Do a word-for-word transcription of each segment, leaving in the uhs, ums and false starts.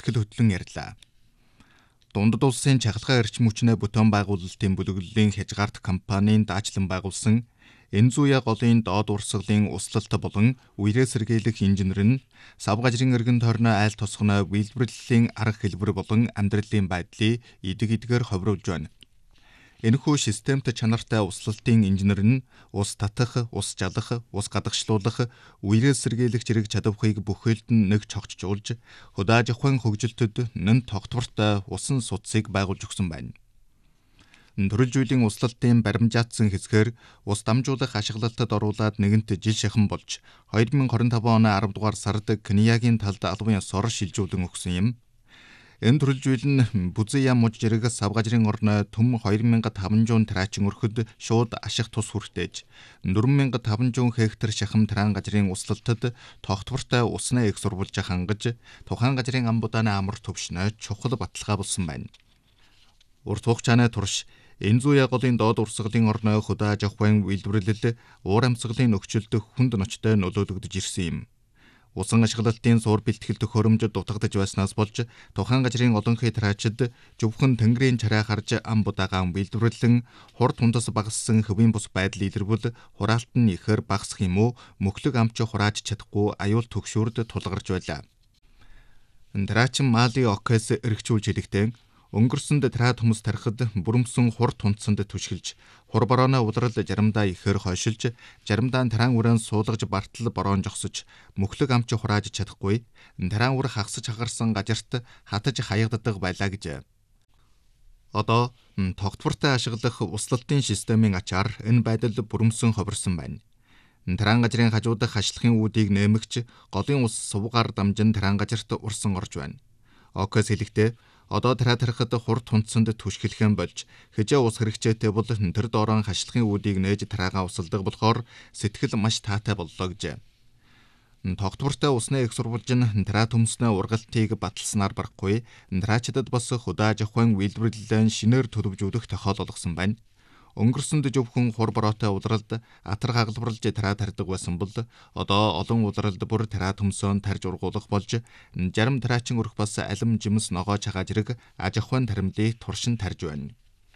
сэтгэл хөдлөн ярьлаа. Дундад улсын чахалгаа эрчим хүчнээ бүтээн байгуулалтын бүлэглэлийн хязгаарт компанийн даачилан байгуулсан Энзуя голын доод урсгалын услалт болон үерээ сэргийлэх инженер нь сав гажрын эргэн тойрноо айл тосгоноо үйлдвэрлэлийн арга хэлбэр болон амьдралын байдлыг идэг идгээр ховруулж байна. Энэхүү системт чанартай услалтын инженер нь ус татах, ус жалах, ус гадагшлуулах, үерээ сэргийлэх зэрэг чадварыг бүхэлд нь нэг цогцжуулж, худааж ахуйн хөгжилтөд нэн тогтвортой усан судсыг байгуулж өгсөн байна. Төрөлж үеийн услалтын баримжаатсан хэсгээр ус дамжуулах ашиглалтад оруулаад нэгэнт жил шахан болж хоёр мянга хорин таван оны арав дугаар сард Кениягийн талд албан ёсоор шилжүүлэн өгсөн юм. Энэ төрөлж үйл нь Бузия муж зэрэг сав гажрын орноо төм хоёр мянга таван зуун трачин өрхөд шууд ашиг тус хүртээж дөрвөн мянга таван зуун хектар шахам траан гажрын услалтад тогтвортой уснаа их сурвалж хангаж тухайн гажрын амбудааны амар төвшнөө чухал баталгаа болсон байна. Урт хугацааны турш Энзуя голын доод урсгалын орноо худааж ахуйн үйлдвэрлэлд уур амьсгалын нөхцөлд хүнд ночтой нөлөөлөгдөж ирсэн юм. Усан ашиглалтын суур бэлтгэл төхөөрөмж дутагдж байснаас болж тухайн гажрын олонхий траачид зөвхөн тэнгэрийн чараа харж ам будагаан үйлдвэрлэн хур тундас багассан хөвийн бус байдал илэрвэл хураалт нь ихээр багасах юм уу мөхлөг амч хурааж чадахгүй аюул төгшөөрд тулгарч байлаа. Траачин Мали Окес эргчүүлж хэлэхдээ өнгөрсөнд траад хүмүүс тарихад бүрэмсэн хур тунцсанд түшгэлж, хур борооно удрал жарамдаа ихээр хойшилж, жарамдаа тараан үрэн суулгаж бартал бороон жогсож, мөхлөг амч хурааж чадахгүй, тараан үр хагсаж хагарсан газарт хатаж хаягддаг байлаа гэж. Одоо тогтвортой ашиглах услалтын системийн ачаар энэ байдал бүрэмсэн ховирсон байна. Тараан газрын хажуудах хашлахын үүдийг нэмэгч, голын ус сувгаар дамжин тараан газарт урсан орж байна. Окес хэлэхдээ одоо тараа тарихад хур тунцсанд түшгэлхэн болж хэжээ ус хэрэгцээтэй бол тэр доорон хашлахын үүдийг нээж тараагаа усалдаг болохоор сэтгэл маш таатай боллоо гэж. Тогтвортой усны их сурвалж нь тараа төмснөө ургалтыг баталснаар барахгүй тараачдад бас худааж ахуйн үйлдвэрлэлэн шинээр төлөвжүүлэх тохиол олгосон байна. Өнгөрсөнд зөвхөн хур бороотой удралд атар хагалбарлж тараа тарьдаг байсан бол одоо олон удралд бүр тараа төмсөн тарж ургуулах болж жарим тараачин өрх бас алим жимс ногоо чагаа зэрэг аж ахуйн таримлыг туршин тарж байна.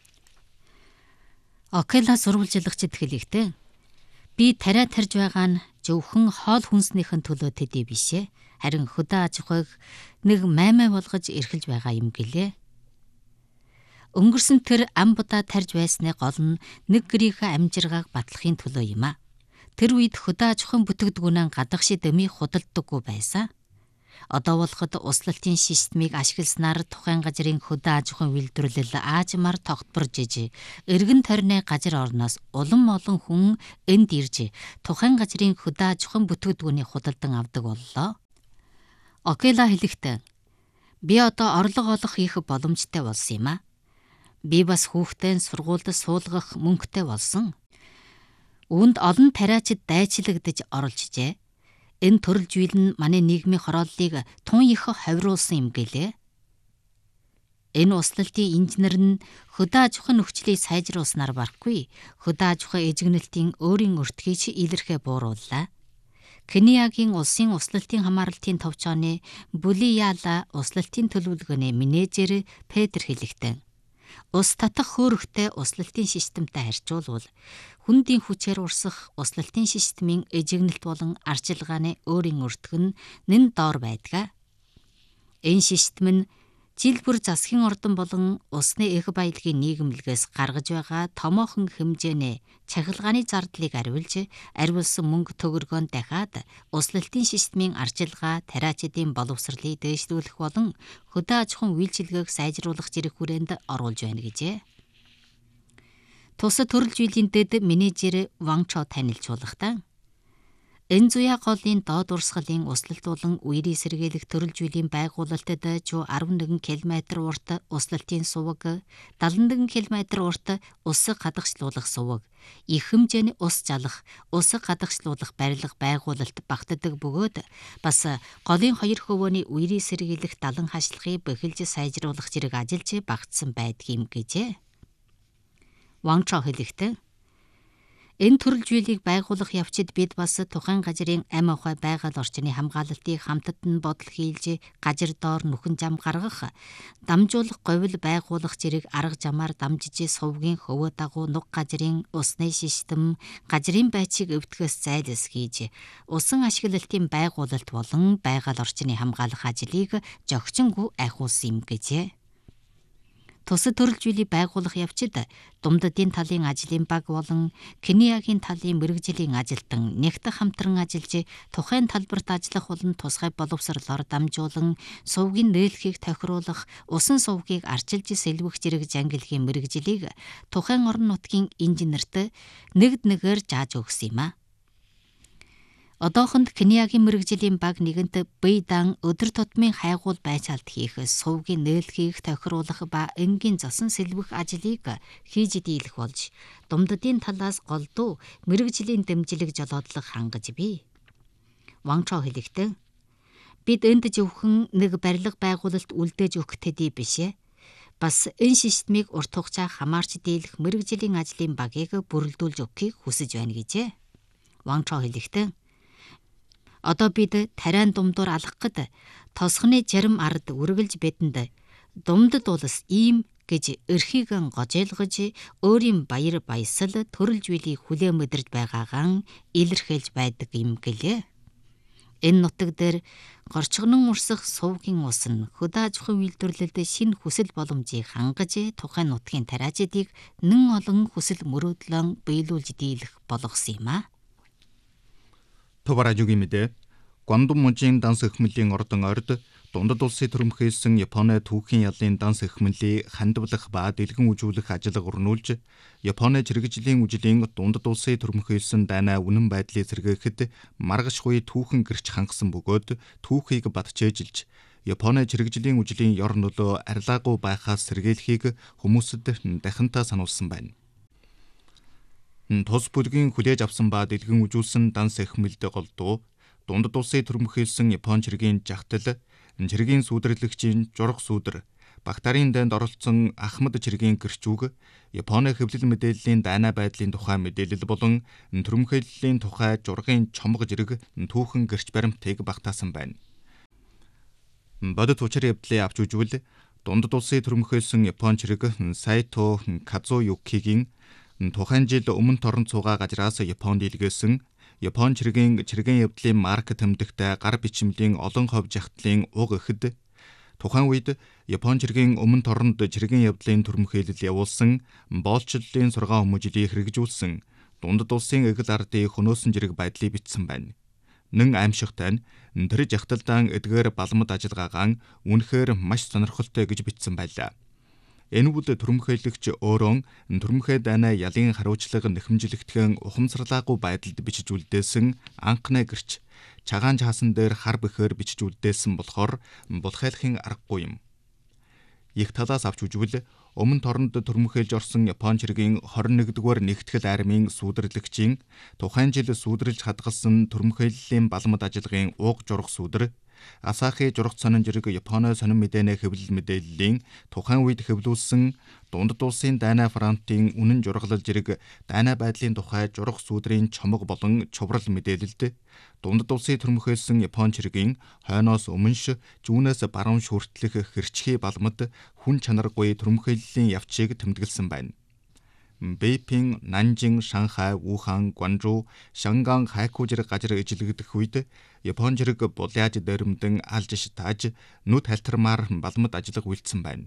Окела сурвалжлагчид хэлэхдээ би тараа тарж байгаа нь зөвхөн хоол хүнснийхэн төлөө төдий бишээ. Харин хөдөө аж ахуйг нэг маймай болгож эрхэлж байгаа юм гэлээ. Өнгөрсөн тэр ам будаа тарж байсны гол нь нэг гэрийнхээ амжиргааг батлахын төлөө юм а. Тэр үед хөдөө аж ахуйн бүтээгдэхүүнээ гадагшид эми худалдаггүй байсан. Одоо болоход услалтын системийг ашигласнаар тухайн газрын хөдөө аж ахуйн үйлдвэрлэл аажмаар тогтворж иж, эргэн тойрны газар орноос улам олон хүн энд ирж тухайн газрын хөдөө аж ахуйн бүтээгдэхүүнийг худалдан авдаг боллоо. Окела хэлэхдээ би одоо орлого олох их боломжтой болсон юм а. Би бас хүүхдээ сургуульд суулгах мөнгөтэй болсон. Үүнд олон тариачид дайчлагдж оролцжээ. Энэ төрөлж үйл нь манай нийгмийн хорооллыг тун их ховируулсан юм гэлээ. Энэ услалтын инженер нь хөдөө аж ахуйн нөхцөлийг сайжруулснаар барахгүй, хөдөө аж ахуйн эзэгнэлтийн өөрийн өртгийг илэрхээ буурууллаа. Кениягийн улсын услалтын хамгаалалтын товчооны Булияла услалтын төлөвлөгөөний менежер Петр хэлэхдээ ус татах хөөрхтэй услалтын системтэй харьцуулбал хүндийн хүчээр урсах услалтын системийн эжигнэлт болон арчилгааны өөрийн өртөг нь нэн доор байдаг. Энэ систем нь жил бүр засгийн ордон болон усны их баялагын нийгэмлэгээс гаргаж байгаа томоохон хэмжээний чахилгааны зардлыг ариулж, ариулсан мөнгө төгрөгөнд дахиад услалтын системийн арчилгаа, тариачдын боловсролыг дээшлүүлэх болон хөдөө аж ахуйн үйлчилгээг сайжруулах зэрэг хүрээнд оруулж байна гэжээ. Тус төрөлж үеийн дэд менежер Ван Чо танилцуулахдаа Энзуя голын доод урсгалын услалт болон үерийн сэргийлэх төрөлж үеийн байгуулалтад жоо арван нэгэн километр урт услалтын суваг, далайн нэгэн километр урт ус гадагшлуулах суваг, их хэмжээний ус жалах, ус гадагшлуулах барилга байгуулалт багтдаг бөгөөд бас голын хоёр хөвөөний үерийн сэргийлэх далан хашлахыг бэхэлж сайжруулах зэрэг ажиллаж багтсан байдаг юм гэжээ. Ван Чо хэлэхдээ Энэ төрөл зүйлийг байгуулах явцад бид бас тухайн газрын амь ухаан байгаль орчны хамгаалалтыг хамтад нь бодол хийлж, газар доор нүхэн зам гаргах, дамжуулах, говьл байгуулах зэрэг арга замаар дамжиж сувгийн хөвөө дагуу нуг газрын усны систем, газрын байцыг өвтгөөс зайлс хийж, усан ашиглалтын байгуулалт болон байгаль орчны хамгаалах ажлыг зохицонгүй айхуулсан юм гэжээ. Тусад төрөл зүйлийг байгуулах явцад Думддын талын ажлын баг болон Кениагийн талын мэргэжлийн ажилтан нэгт хамтран ажиллаж тухайн талбарт ажиллах болон тусгай боловсролоор дамжуулан сувгийн нээлхийг тохируулах, усан сувгийг арчилж сэлбэх зэрэг зангилгийн мэргэжлийг тухайн орон нутгийн инженерт нэгд нэгээр зааж өгсөн юм а. Одоохонд Кениагийн мэргэжлийн баг нэгэнт бийдан өдөр тутмын хайгуул байцаалт хийх, сувгийн нээлхийг тохируулах ба энгийн зосон сэлбэх ажлыг хийж дийлэх болж, Думддын талаас голдуу мэргэжлийн дэмжлэг жолоодлого хангаж бий. Ванчо хэлэхдээ бид энд зөвхөн нэг барилга байгуулалт үлдээж өгөх төдий биш ээ. Бас энэ системийг урт хугацаа хамаарч дийлэх мэргэжлийн ажлын багийг бүрэлдүүлж өгөхийг хүсэж байна гэжээ. Ванчо хэлэхдээ одоо бид тариан думдуур алах гэд тосхны зарим ард үргэлж бидэнд Думдд улс ийм гэж эрхийгэн гожойлгож өөрийн баяр баясал төрөл зүйлийг хүлээн мэдэрж байгаагаан илэрхийлж байдаг юм гэлээ. Энэ нутаг дээр горчгонон урсах сувгийн ус нь хөдөө аж ахуйн үйлдвэрлэлд шинэ хүсэл боломжийг хангаж тухайн нутгийн тариачдыг нэн олон хүсэл мөрөөдлөн биелүүлж дийлэх болгосон юм а. Товаражугийн мэдээ Гуандун мужийн данс эхмэлийн ордон орд Дундад улсын төрөмхөөсөн Японы түүхийн ялын данс эхмэлийг хандвалах ба дэлгэн үзүүлэх ажил өрнүүлж, Японы чирэгжлийн үжлийн Дундад улсын төрөмхөөсөн дайнаа үнэн байдлыг сэргээхэд маргашгүй түүхэн гэрч хангасан бөгөөд түүхийг батчээжилж, Японы чирэгжлийн үжлийн ёр нөлөө арилаагүй байхаас сэргийлэхийг хүмүүсд дахинтаа сануулсан байна. Тус бүлгийн хүлээж авсан ба дэлгэн үзүүлсэн данс эхмэлд голдуу Дундад улсын төрөмхөөсөн Япон чиргийн жагтал, чиргийн сүүдэрлэгчийн журах сүүдэр, Багтаарын дайнд оролцсон Ахмад чиргийн гэрчүүг, Японы хэвлэл мэдээллийн дайнаа байдлын тухай мэдээлэл болон төрөмхөөллийн тухай жургын чомго зэрэг түүхэн гэрч баримтыг багтаасан байна. Бодит учир явдлыг авч үзвэл Дундад улсын төрөмхөөсөн Япон чирэг Сайто Казуюкигийн тухайн жил өмнө торон цугаа газраас Японд илгээсэн Япон чиргийн чиргийн явдлын марк тэмдэгтэй гар бичмлийн олон хов жагтлын уг эхэд тухайн үед Япон чиргийн өмнө торонд чиргийн явдлын төрөмхөөлөл явуулсан боолчлолын сургаан хүмүүжлийг хэрэгжүүлсэн Дундад улсын эгэл ардын хөнөөсөн зэрэг байдлыг бичсэн байна. Нэн аимшигтай нь тэр жагталдаан эдгээр балмад ажиллагаагаан үнэхээр маш сонирхолтой гэж бичсэн байлаа. Энэ үл төрөмхөөлөгч өөрөө төрөмхөө дайнаа ялын хариуцлага нэхэмжлэгдэхэн ухамсарлаагүй байдалд бичиж үлдээсэн анхны гэрч чагаан чаасан дээр хар бэхээр бичиж үлдээсэн болохоор булхайлахын аргагүй юм. Их талаас авч үзвэл өмнө торнд төрөмхөөлж орсон Япон чиргийн хорин нэгдүгээр нэгтгэл армийн сүүдэрлэгчийн тухайн жил сүүдэрлж хадгалсан төрөмхөөллийн балмад ажиллагын ууг журах сүүдэр Асахи журах сонин зэрэг Японы сонин мэдээний хэвлэл мэдээллийн тухайн үед хэвлүүлсэн Дундад улсын дайнаа фронтын үнэн жургалал зэрэг дайнаа байдлын тухай журах сүудрийн чомго болон чуврал мэдээлэлд Дундад улсын төрөмхөөсөн Япон чиргийн хойноос өмнөш зүүнээс баруун хүртэлх хэрчхий балмад хүн чанаргүй төрөмхөөллийн явцыг тэмдэглэсэн байна. Бэйпин, Нанжин, Шанхай, Вухан, Гуанчжоу, Шанган, Хайку зэрэг газар ижилгдэх үед Япон зэрэг буляаж дээрэмдэн алж шатааж нүд халтармаар балмад ажиллах үйлдсэн байна.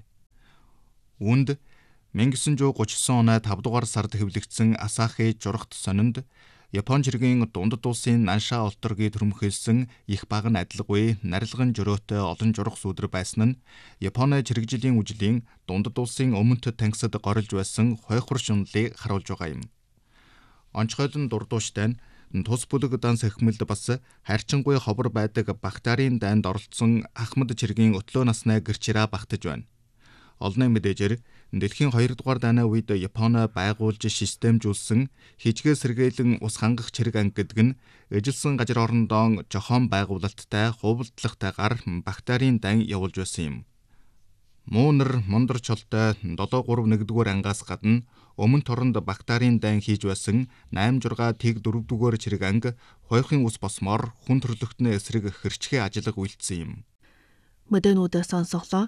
Үүнд 천구백삼십구 оны тавд дугаар сард хэвлэгдсэн Асахи журахт сонинд Япон чиргийн Дундад улсын Нанша олторгийн төрөмхөөсөн их баг нь адилгүй нарилган жөрөөтэй олон журах сүудэр байсан нь Японы чирэгжлийн үжлийн Дундад улсын өмнөд тангисад горилж байсан хойхор шунлыг харуулж байгаа юм. Онцгойлон дурдууштай нь тус бүлэг данс эхмэлд бас хайрчингүй ховор байдаг Багтаарын дайнд оролцсон Ахмад чиргийн өтлөө насны гэрчираа багтаж байна. Олонний мэдээжээр дэлхийн хоёр дугаар дайны үед Японы байгуулж системжүүлсэн хижгээ сэргээлэн ус хангах чирэг анги гэдэг нь эжилсэн газар орондоо жохон байгуулалттай хувилдлагатайгаар Багтаарын дан явуулж байсан юм. Муунар Мондөр чолтой долоо гурав нэгдүгээр ангаас гадна Өмнө торонд бактарын дайн хийж байсан найман жургаа тэг дөрөвдүгээр чирэг анги хойхын ус босмоор хүн төрлөختний эсрэг хэрчгээ ажиллах үйлдсэн юм. Мөдөөнүүдээ сонсголоо.